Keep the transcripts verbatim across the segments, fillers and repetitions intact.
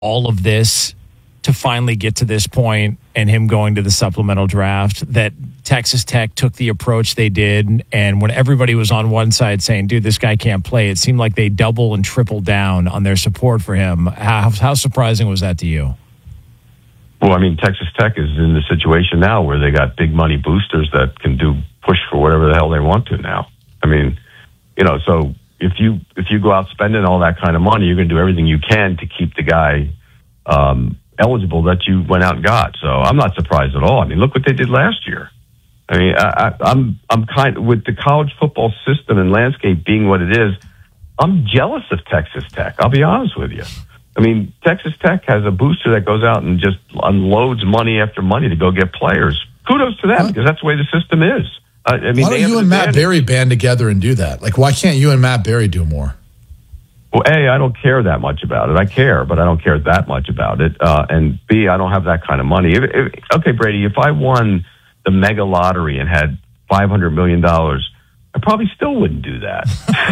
all of this to finally get to this point and him going to the supplemental draft, that Texas Tech took the approach they did, and when everybody was on one side saying, dude, this guy can't play, it seemed like they double and triple down on their support for him. How, how surprising was that to you? Well, I mean, Texas Tech is in the situation now where they got big money boosters that can do push for whatever the hell they want to now. I mean, you know, so if you if you go out spending all that kind of money, you're going to do everything you can to keep the guy um, eligible that you went out and got. So I'm not surprised at all. I mean, look what they did last year. I mean, I, I, I'm I'm kind of, with the college football system and landscape being what it is, I'm jealous of Texas Tech. I'll be honest with you. I mean, Texas Tech has a booster that goes out and just unloads money after money to go get players. Kudos to them, huh? Because that's the way the system is. Uh, I mean, why don't you and Matt Berry band together and do that? Like, why can't you and Matt Berry do more? Well, A, I don't care that much about it. I care, but I don't care that much about it. Uh, and B, I don't have that kind of money. If, if, okay, Brady, if I won the mega lottery and had five hundred million dollars, I probably still wouldn't do that.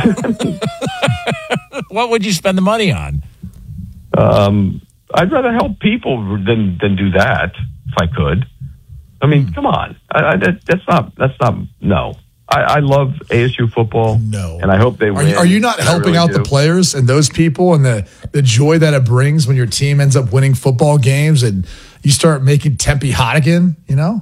What would you spend the money on? Um, I'd rather help people than than do that if I could. I mean, come on, I, I, that, that's not that's not no. I, I love A S U football. No, and I hope they are win. You, are you not helping really out do. the players and those people and the the joy that it brings when your team ends up winning football games and you start making Tempe hot again? You know.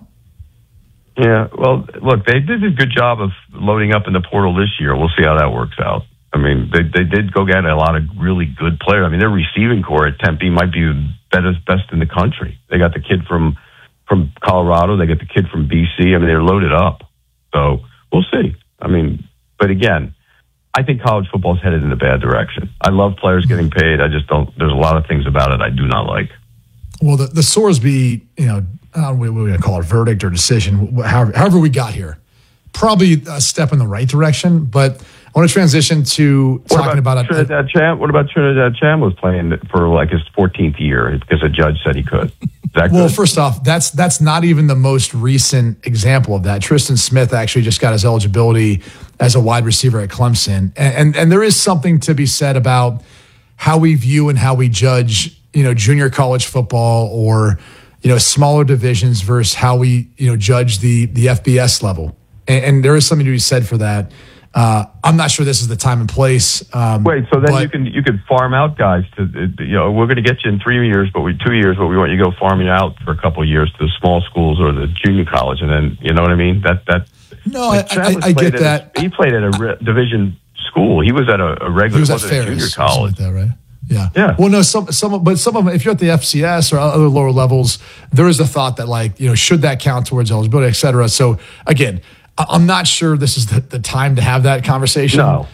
Yeah. Well, look, they did a good job of loading up in the portal this year. We'll see how that works out. I mean, they they did go get a lot of really good players. I mean, their receiving core at Tempe might be the best, best in the country. They got the kid from, from Colorado. They got the kid from B C. I mean, they're loaded up. So we'll see. I mean, but again, I think college football is headed in a bad direction. I love players getting paid. I just don't, there's a lot of things about it I do not like. Well, the, the Sorsby, you know, I don't know what we're going to call it, verdict or decision, however, however we got here, probably a step in the right direction, but I want to transition to what talking about, about Trinidad a, Cham. What about Trinidad Chambliss playing for like his fourteenth year because a judge said he could? Is that well, good? first off, that's that's not even the most recent example of that. Tristan Smith actually just got his eligibility as a wide receiver at Clemson, and and, and there is something to be said about how we view and how we judge, you know, junior college football or, you know, smaller divisions versus how we, you know, judge the the F B S level, and, and there is something to be said for that. Uh, I'm not sure this is the time and place. Um, Wait, so then but, you can you could farm out guys to, you know, we're going to get you in three years, but we two years, but we want you to go farming out for a couple of years to the small schools or the junior college, and then you know what I mean? That that no, like I, I, I get that. A, he played at a re, division school. He was at a, a regular, he was at Ferris, junior college, like that, right? Yeah. Yeah. Well, no, some, some, but some of them, if you're at the F C S or other lower levels, there is a thought that, like, you know, should that count towards eligibility, et cetera. So again, I'm not sure this is the, the time to have that conversation. No.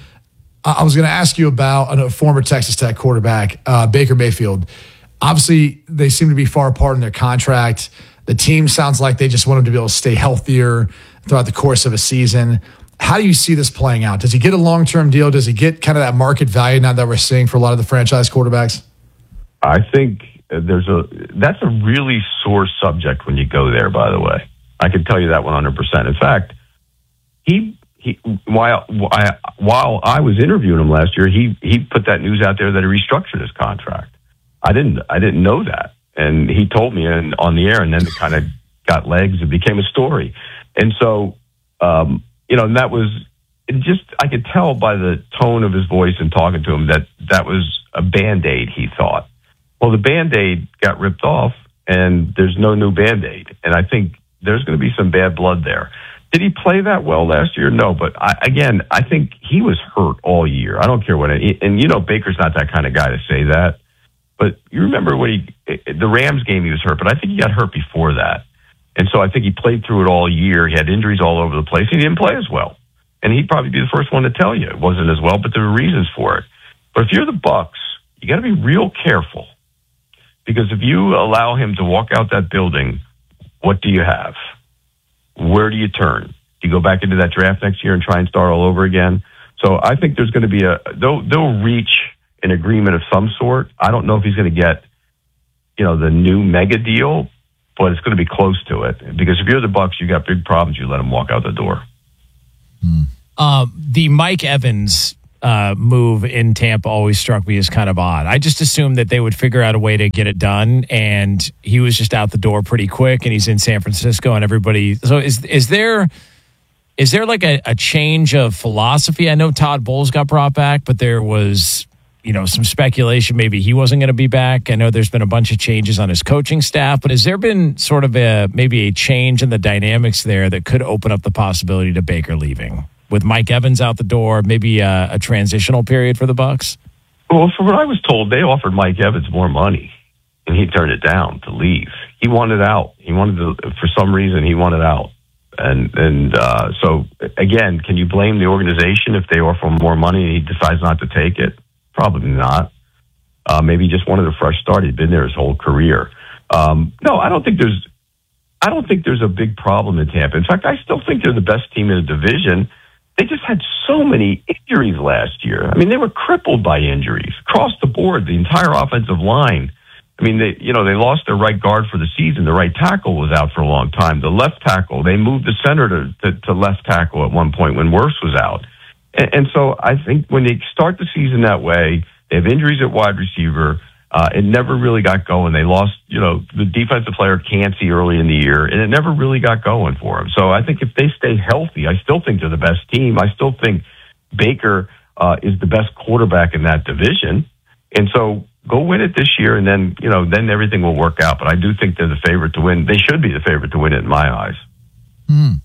I was going to ask you about a former Texas Tech quarterback, uh, Baker Mayfield. Obviously, they seem to be far apart in their contract. The team sounds like they just want him to be able to stay healthier throughout the course of a season. How do you see this playing out? Does he get a long-term deal? Does he get kind of that market value now that we're seeing for a lot of the franchise quarterbacks? I think there's a that's a really sore subject when you go there, by the way. I can tell you that one hundred percent. In fact, he he while while I was interviewing him last year, he he put that news out there that he restructured his contract. I didn't I didn't know that, and he told me and on the air, and then it kind of got legs and became a story. And so, um, you know, and that was it just I could tell by the tone of his voice and talking to him that that was a Band-Aid, he thought. Well, the Band-Aid got ripped off, and there's no new Band-Aid, and I think there's going to be some bad blood there. Did he play that well last year? No, but I, again, I think he was hurt all year. I don't care what, it, and you know, Baker's not that kind of guy to say that. But you remember when he, the Rams game, he was hurt, but I think he got hurt before that. And so I think he played through it all year. He had injuries all over the place. He didn't play as well. And he'd probably be the first one to tell you it wasn't as well, but there were reasons for it. But if you're the Bucks, you got to be real careful. Because if you allow him to walk out that building, what do you have? Where do you turn? Do you go back into that draft next year and try and start all over again? So I think there's going to be a, they'll, they'll reach an agreement of some sort. I don't know if he's going to get, you know, the new mega deal, but it's going to be close to it. Because if you're the Bucks, you got big problems. You let him walk out the door. Hmm. Uh, the Mike Evans uh, move in Tampa always struck me as kind of odd. I just assumed that they would figure out a way to get it done, and he was just out the door pretty quick, and he's in San Francisco, and everybody. So is is there is there like a, a change of philosophy? I know Todd Bowles got brought back, but there was, you know, some speculation maybe he wasn't going to be back. I know there's been a bunch of changes on his coaching staff, but has there been sort of a maybe a change in the dynamics there that could open up the possibility to Baker leaving? With Mike Evans out the door, maybe a, a transitional period for the Bucs? Well, from what I was told, they offered Mike Evans more money, and he turned it down to leave. He wanted out. He wanted to, for some reason, he wanted out. And and uh, so, again, can you blame the organization if they offer him more money and he decides not to take it? Probably not. Uh, maybe he just wanted a fresh start. He'd been there his whole career. Um, no, I don't think there's. I don't think there's a big problem in Tampa. In fact, I still think they're the best team in the division. They just had so many injuries last year. I mean, they were crippled by injuries across the board. The entire offensive line. I mean, they you know they lost their right guard for the season. The right tackle was out for a long time. The left tackle, they moved the center to to, to left tackle at one point when Wirfs was out. And, and so I think when they start the season that way, they have injuries at wide receiver. Uh, it never really got going. They lost, you know, the defensive player Cansey early in the year, and it never really got going for them. So I think if they stay healthy, I still think they're the best team. I still think Baker uh, is the best quarterback in that division. And so go win it this year, and then, you know, then everything will work out. But I do think they're the favorite to win. They should be the favorite to win it in my eyes. Hmm.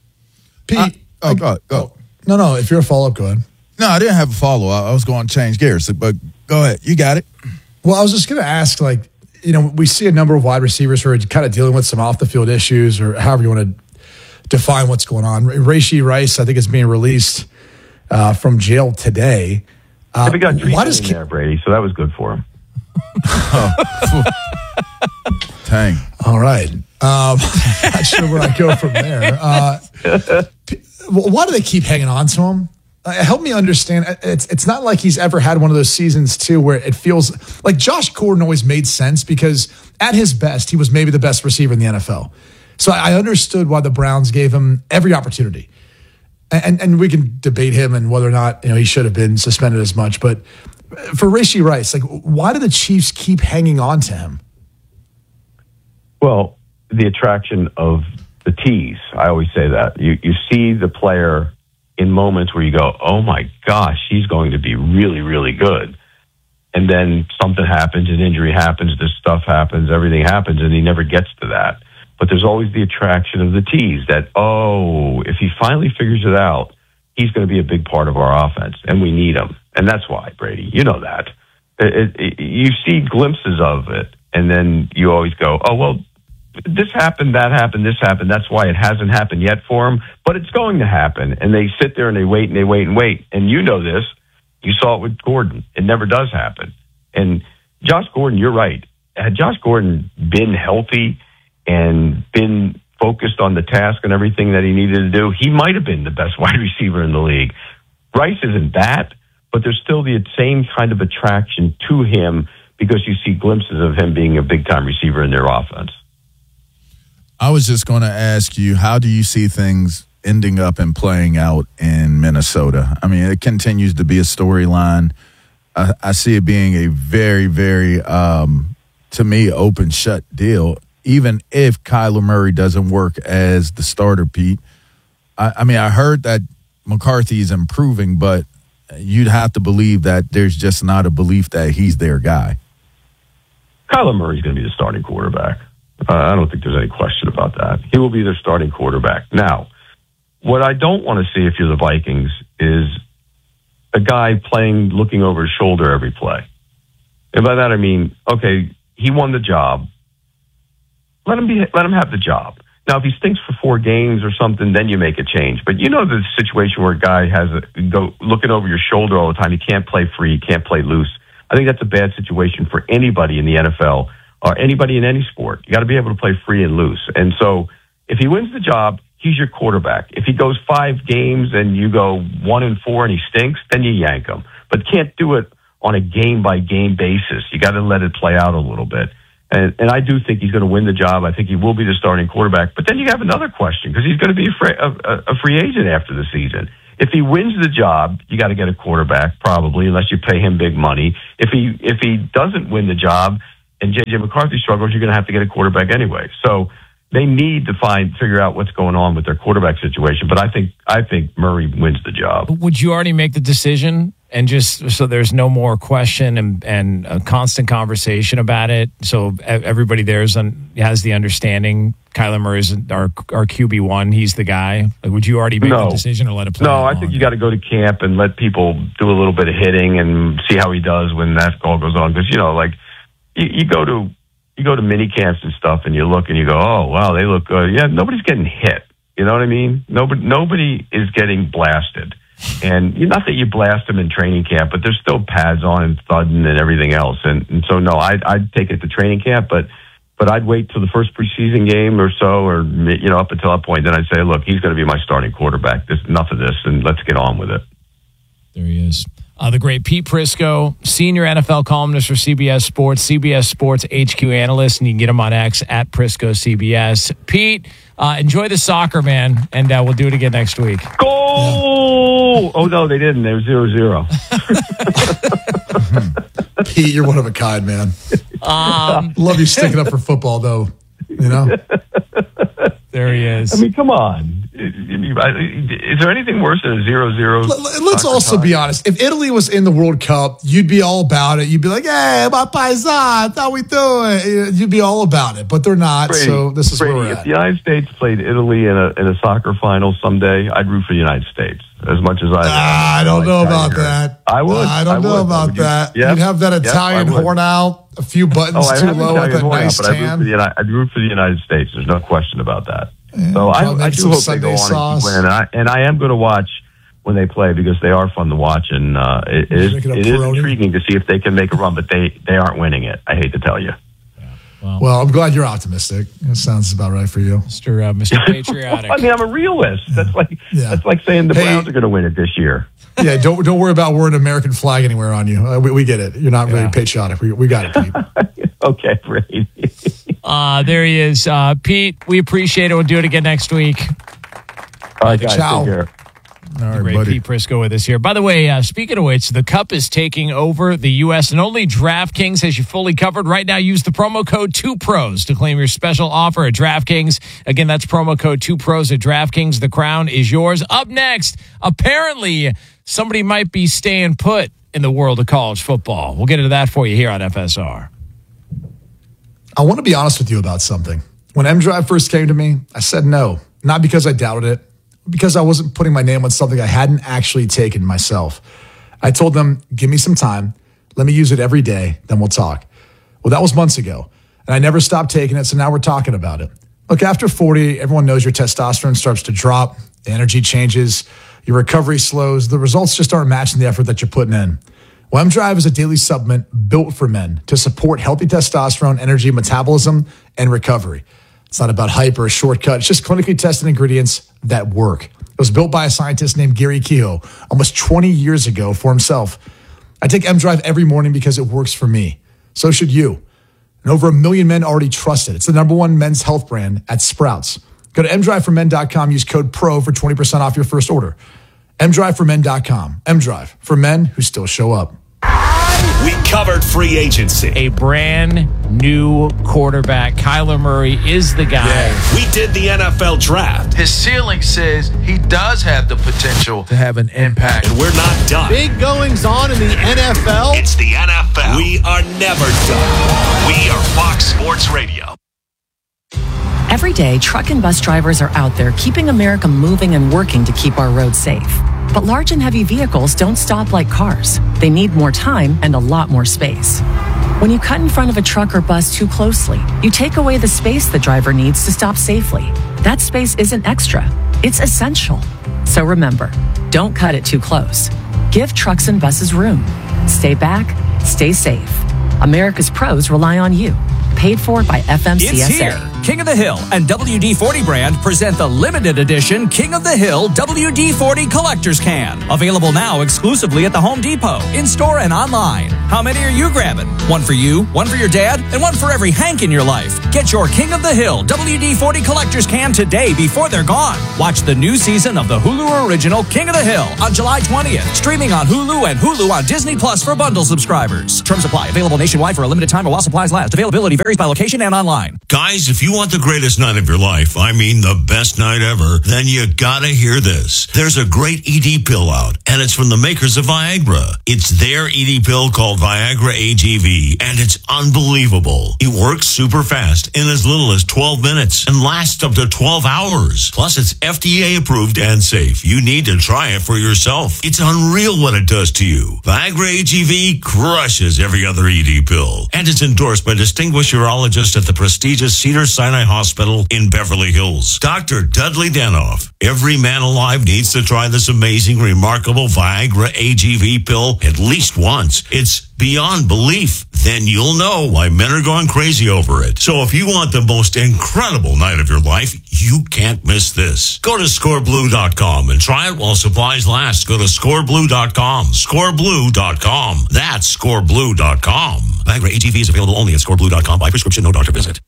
Pete. I, oh, go ahead. Go. No, no, if you're a follow-up, go ahead. No, I didn't have a follow. I, I was going to change gears, but go ahead. You got it. Well, I was just going to ask, like, you know, we see a number of wide receivers who are kind of dealing with some off-the-field issues, or however you want to define what's going on. Rashee Rice, I think, is being released uh, from jail today. Uh, yeah, we got why does in Ke- there, Brady, so that was good for him. oh. Dang. All right. Um, not sure where I go from there. Uh, why do they keep hanging on to him? Uh, help me understand. It's it's not like he's ever had one of those seasons, too, where it feels like Josh Gordon always made sense because at his best, he was maybe the best receiver in the N F L. So I understood why the Browns gave him every opportunity. And and we can debate him and whether or not, you know, he should have been suspended as much. But for Rashee Rice, like, why do the Chiefs keep hanging on to him? Well, the attraction of the tease. I always say that. You you see the player in moments where you go, oh my gosh, he's going to be really, really good. And then something happens, an injury happens, this stuff happens, everything happens, and he never gets to that. But there's always the attraction of the tease that, oh, if he finally figures it out, he's going to be a big part of our offense, and we need him. And that's why, Brady, you know that. It, it, it, you see glimpses of it, and then you always go, oh, well, this happened, that happened, this happened. That's why it hasn't happened yet for him, but it's going to happen. And they sit there and they wait and they wait and wait. And you know this. You saw it with Gordon. It never does happen. And Josh Gordon, you're right. Had Josh Gordon been healthy and been focused on the task and everything that he needed to do, he might have been the best wide receiver in the league. Rice isn't that, but there's still the same kind of attraction to him because you see glimpses of him being a big-time receiver in their offense. I was just going to ask you, how do you see things ending up and playing out in Minnesota? I mean, it continues to be a storyline. I, I see it being a very, very, um, to me, open shut deal. Even if Kyler Murray doesn't work as the starter, Pete. I, I mean, I heard that McCarthy is improving, but you'd have to believe that there's just not a belief that he's their guy. Kyler Murray's going to be the starting quarterback. Uh, I don't think there's any question about that. He will be their starting quarterback. Now, what I don't want to see if you're the Vikings is a guy playing, looking over his shoulder every play. And by that I mean, okay, he won the job. Let him be. Let him have the job. Now, if he stinks for four games or something, then you make a change. But you know the situation where a guy has a go looking over your shoulder all the time. He can't play free. He can't play loose. I think that's a bad situation for anybody in the N F L or anybody in any sport. You got to be able to play free and loose. And so, if he wins the job, he's your quarterback. If he goes five games and you go one and four and he stinks, then you yank him. But can't do it on a game by game basis. You got to let it play out a little bit. And, and I do think he's going to win the job. I think he will be the starting quarterback. But then you have another question because he's going to be a free, a, a free agent after the season. if he wins the job, you got to get a quarterback probably, unless you pay him big money. If he if he doesn't win the job and J J McCarthy struggles, you're going to have to get a quarterback anyway. So they need to find figure out what's going on with their quarterback situation. But I think I think Murray wins the job. Would you already make the decision? And just so there's no more question and, and a constant conversation about it, so everybody there is un, has the understanding Kyler Murray is our, our Q B one. He's the guy. Like, would you already make no. the decision or let it play? No, I think you got to go to camp and let people do a little bit of hitting and see how he does when that all goes on. Because, you know, like you, you go to you go to mini camps and stuff and you look and you go, oh, wow, they look good. Yeah, nobody's getting hit. You know what I mean? Nobody, nobody is getting blasted. And not that you blast them in training camp, but there's still pads on and thudding and everything else. And, and so, no, I'd, I'd take it to training camp, but but I'd wait till the first preseason game or so, or, you know, up until that point. Then I'd say, look, he's going to be my starting quarterback. There's enough of this, and let's get on with it. There he is. Uh, the great Pete Prisco, senior N F L columnist for C B S Sports, C B S Sports H Q analyst, and you can get him on X at Prisco C B S. Pete, uh, enjoy the soccer, man, and uh, we'll do it again next week. Goal! Yeah. Oh, no, they didn't. They were zero zero. Pete, you're one of a kind, man. Um, Love you sticking up for football, though. You know? There he is. I mean, come on. Is there anything worse than a zero zero? Let's also be honest. If Italy was in the World Cup, you'd be all about it. You'd be like, hey, my paisan, how we doing? You'd be all about it, but they're not, Brady, so this is Brady, where we're at. If the United States played Italy in a, in a soccer final someday, I'd root for the United States as much as I ah, I don't know about that. I would. I don't I know would. about would you, that. Yep, You'd have that Italian yep, horn out, a few buttons oh, too low with that nice out, tan. I'd root, the, I'd root for the United States. There's no question about that. Yeah, so I, I do hope Sunday they go on sauce. and keep winning. And I, and I am going to watch when they play because they are fun to watch. And uh, it, it, is, it is intriguing to see if they can make a run, but they, they aren't winning it. I hate to tell you. Well, well, I'm glad you're optimistic. That sounds about right for you, Mister Uh, Mister Patriotic. I mean, I'm a realist. That's like yeah. that's like saying the hey, Browns are going to win it this year. Yeah, don't don't worry about wearing an American flag anywhere on you. Uh, we, we get it. You're not really yeah. patriotic. We we got it, Pete. Okay, Brady. uh, there he is, uh, Pete. We appreciate it. We'll do it again next week. All right, guys. Ciao. Take care. All right, the great buddy. Pete Prisco with us here. By the way, uh, speaking of which, the Cup is taking over the U S and only DraftKings has you fully covered. Right now, use the promo code two pros to claim your special offer at DraftKings. Again, that's promo code two pros at DraftKings. The crown is yours. Up next, apparently, somebody might be staying put in the world of college football. We'll get into that for you here on F S R. I want to be honest with you about something. When M-Drive first came to me, I said no. Not because I doubted it, because I wasn't putting my name on something I hadn't actually taken myself. I told them, give me some time. Let me use it every day. Then we'll talk. Well, that was months ago. And I never stopped taking it. So now we're talking about it. Look, after forty, everyone knows your testosterone starts to drop. The energy changes. Your recovery slows. The results just aren't matching the effort that you're putting in. Well, M-Drive is a daily supplement built for men to support healthy testosterone, energy, metabolism, and recovery. It's not about hype or a shortcut. It's just clinically tested ingredients that work. It was built by a scientist named Gary Kehoe almost twenty years ago for himself. I take M-Drive every morning because it works for me. So should you. And over a million men already trust it. It's the number one men's health brand at Sprouts. Go to m drive for men dot com. Use code PRO for twenty percent off your first order. m drive for men dot com. M-Drive for men who still show up. We covered free agency. A brand new quarterback. Kyler Murray is the guy. Yeah. We did the N F L draft. His ceiling says he does have the potential to have an impact. And we're not done. Big goings on in the N F L. It's the N F L. We are never done. We are Fox Sports Radio. Every day, truck and bus drivers are out there keeping America moving and working to keep our roads safe. But large and heavy vehicles don't stop like cars. They need more time and a lot more space. When you cut in front of a truck or bus too closely, you take away the space the driver needs to stop safely. That space isn't extra, it's essential. So remember, don't cut it too close. Give trucks and buses room. Stay back, stay safe. America's pros rely on you. Paid for by F M C S A. It's here. King of the Hill and W D forty brand present the limited edition King of the Hill W D forty Collector's Can. Available now exclusively at the Home Depot, in-store and online. How many are you grabbing? One for you, one for your dad, and one for every Hank in your life. Get your King of the Hill W D forty Collector's Can today before they're gone. Watch the new season of the Hulu original King of the Hill on July twentieth. Streaming on Hulu and Hulu on Disney Plus for bundle subscribers. Terms apply. Available nationwide for a limited time or while supplies last. Availability varies by location and online. Guys, if you want the greatest night of your life, I mean the best night ever, then you gotta hear this. There's a great E D pill out, and it's from the makers of Viagra. It's their E D pill called Viagra A G V, and it's unbelievable. It works super fast in as little as twelve minutes and lasts up to twelve hours. Plus, it's F D A approved and safe. You need to try it for yourself. It's unreal what it does to you. Viagra A G V crushes every other E D pill, and it's endorsed by distinguished urologists at the prestigious Cedars-Sinai Hospital in Beverly Hills. Doctor Dudley Danoff. Every man alive needs to try this amazing, remarkable Viagra A G V pill at least once. It's beyond belief. Then you'll know why men are going crazy over it. So if you want the most incredible night of your life, you can't miss this. Go to score blue dot com and try it while supplies last. Go to score blue dot com. score blue dot com. That's score blue dot com. Viagra A G V is available only at score blue dot com by prescription, no doctor visit.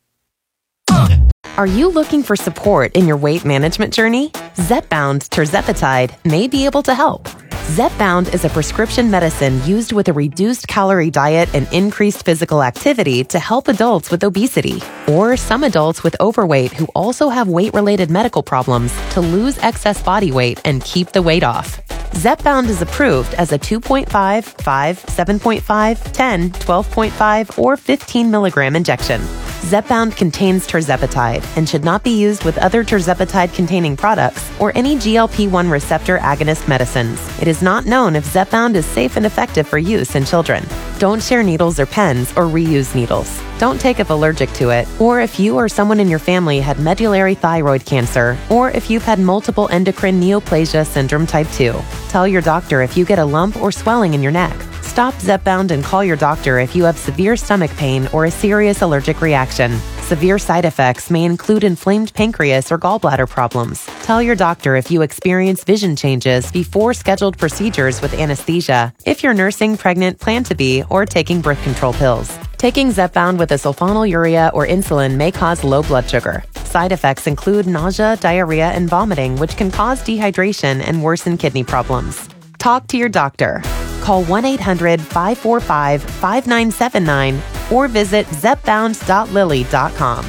Are you looking for support in your weight management journey? Zepbound tirzepatide may be able to help. Zepbound is a prescription medicine used with a reduced calorie diet and increased physical activity to help adults with obesity or some adults with overweight who also have weight-related medical problems to lose excess body weight and keep the weight off. Zepbound is approved as a two point five, five, seven point five, ten, twelve point five, or fifteen milligram injection. Zepbound contains tirzepatide and should not be used with other tirzepatide-containing products or any G L P one receptor agonist medicines. It is not known if Zepbound is safe and effective for use in children. Don't share needles or pens or reuse needles. Don't take if allergic to it, or if you or someone in your family had medullary thyroid cancer, or if you've had multiple endocrine neoplasia syndrome type two. Tell your doctor if you get a lump or swelling in your neck. Stop Zepbound and call your doctor if you have severe stomach pain or a serious allergic reaction. Severe side effects may include inflamed pancreas or gallbladder problems. Tell your doctor if you experience vision changes before scheduled procedures with anesthesia, if you're nursing, pregnant, plan to be, or taking birth control pills. Taking Zepbound with a sulfonylurea or insulin may cause low blood sugar. Side effects include nausea, diarrhea, and vomiting, which can cause dehydration and worsen kidney problems. Talk to your doctor. Call one eight hundred, five four five, five nine seven nine or visit zepbound dot lilly dot com.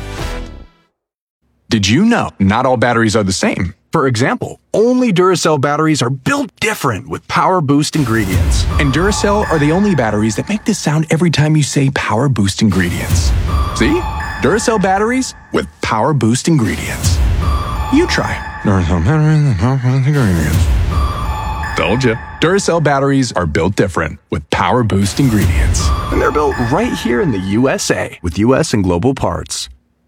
Did you know not all batteries are the same? For example, only Duracell batteries are built different with Power Boost ingredients. And Duracell are the only batteries that make this sound every time you say Power Boost ingredients. See? Duracell batteries with Power Boost ingredients. You try. Duracell batteries with Power Boost ingredients. Told you. Duracell batteries are built different with Power Boost ingredients. And they're built right here in the U S A with U S and global parts.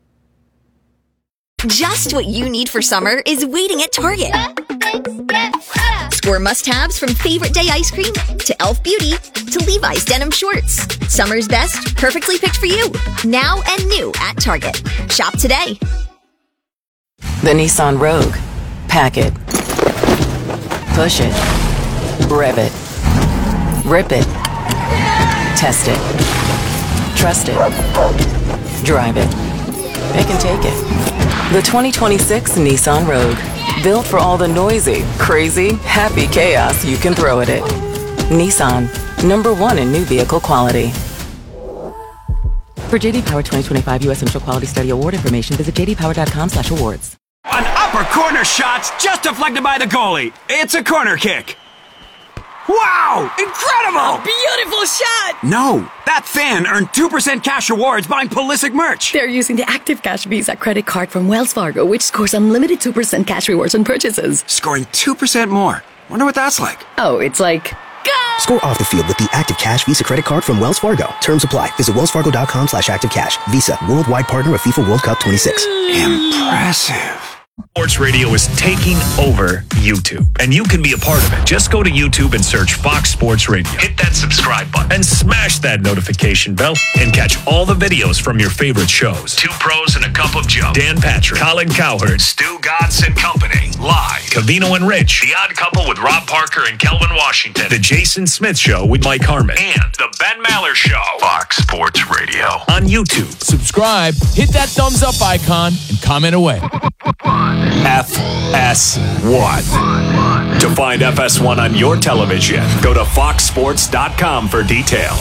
Just what you need for summer is waiting at Target. Score must-haves from Favorite Day ice cream to e l f Beauty to Levi's denim shorts. Summer's best, perfectly picked for you. Now and new at Target. Shop today. The Nissan Rogue. Pack it. Push it. Rev it. Rip it. Test it. Trust it. Drive it. It can take it. The twenty twenty-six Nissan Rogue. Built for all the noisy, crazy, happy chaos you can throw at it. Nissan. Number one in new vehicle quality. For J D Power twenty twenty-five U S Initial Quality Study Award information, visit j d power dot com slash awards. An upper corner shot's just deflected by the goalie. It's a corner kick. Wow! Incredible! A beautiful shot! No, that fan earned two percent cash rewards buying Pulisic merch. They're using the Active Cash Visa credit card from Wells Fargo, which scores unlimited two percent cash rewards on purchases. Scoring two percent more. Wonder what that's like. Oh, it's like... Go! Score off the field with the Active Cash Visa credit card from Wells Fargo. Terms apply. Visit wells fargo dot com slash active cash. Visa, worldwide partner of FIFA World Cup twenty-six. Impressive. Sports Radio is taking over YouTube, and you can be a part of it. Just go to YouTube and search Fox Sports Radio. Hit that subscribe button and smash that notification bell and catch all the videos from your favorite shows. Two Pros and a Cup of Joe, Dan Patrick, Colin Cowherd, Stu Gatz and Company, Live, Covino and Rich, The Odd Couple with Rob Parker and Kelvin Washington, The Jason Smith Show with Mike Harmon, and The Ben Maller Show. Fox Sports Radio on YouTube. Subscribe, hit that thumbs up icon, and comment away. F S one. To find F S one on your television, go to fox sports dot com for details.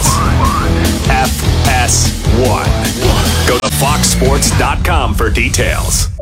F S one. Go to fox sports dot com for details.